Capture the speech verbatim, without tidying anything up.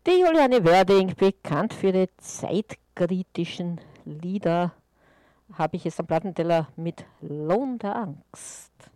Die Juliane Werding, bekannt für ihre zeitkritischen Lieder, habe ich es am Plattenteller mit Lohn der Angst.